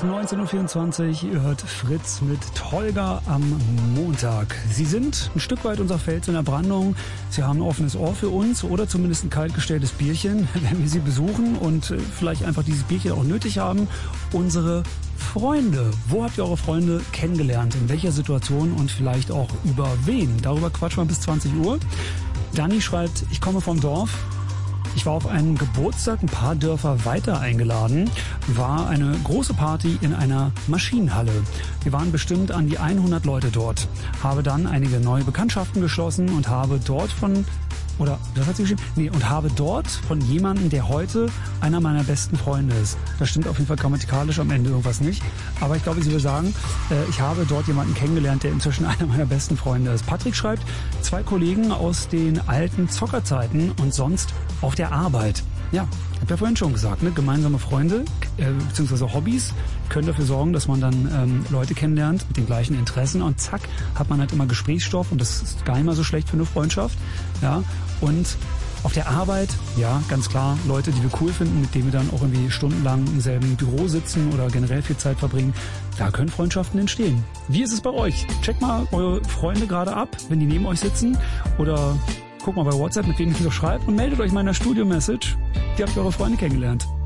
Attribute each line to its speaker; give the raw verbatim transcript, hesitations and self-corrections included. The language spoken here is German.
Speaker 1: neunzehn Uhr vierundzwanzig. Ihr hört Fritz mit Tolga am Montag. Sie sind ein Stück weit unser Fels in der Brandung. Sie haben ein offenes Ohr für uns oder zumindest ein kaltgestelltes Bierchen, wenn wir Sie besuchen und vielleicht einfach dieses Bierchen auch nötig haben. Unsere Freunde. Wo habt ihr eure Freunde kennengelernt? In welcher Situation und vielleicht auch über wen? Darüber quatschen wir bis zwanzig Uhr. Dani schreibt, ich komme vom Dorf. Ich war auf einen Geburtstag ein paar Dörfer weiter eingeladen, war eine große Party in einer Maschinenhalle. Wir waren bestimmt an die hundert Leute dort, habe dann einige neue Bekanntschaften geschlossen und habe dort von, oder, das hat sie geschrieben? Nee, und habe dort von jemandem, der heute einer meiner besten Freunde ist. Das stimmt auf jeden Fall grammatikalisch am Ende irgendwas nicht. Aber ich glaube, sie will sagen, äh, ich habe dort jemanden kennengelernt, der inzwischen einer meiner besten Freunde ist. Patrick schreibt, zwei Kollegen aus den alten Zockerzeiten und sonst auf der Arbeit. Ja, ich habe ja vorhin schon gesagt, ne? Gemeinsame Freunde äh, bzw. Hobbys können dafür sorgen, dass man dann ähm, Leute kennenlernt mit den gleichen Interessen und zack, hat man halt immer Gesprächsstoff und das ist gar nicht mal so schlecht für eine Freundschaft. Ja, und auf der Arbeit, ja, ganz klar, Leute, die wir cool finden, mit denen wir dann auch irgendwie stundenlang im selben Büro sitzen oder generell viel Zeit verbringen, da können Freundschaften entstehen. Wie ist es bei euch? Checkt mal eure Freunde gerade ab, wenn die neben euch sitzen oder guckt mal bei WhatsApp, mit wem ihr so schreibt und meldet euch mal in der Studio-Message. Wie habt ihr eure Freunde kennengelernt?